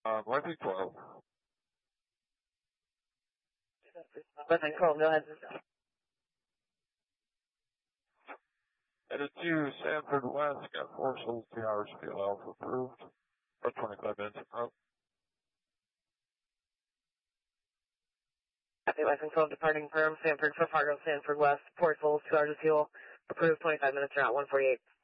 Likely 12. Western 12, go ahead. Headed to Sanford West, got 4 souls, 2 hours, fuel alpha approved. About 25 minutes in route. Western 12 departing from Sanford for Fargo, Sanford West, 4 souls, 2 hours of fuel, approved 25 minutes route, 148.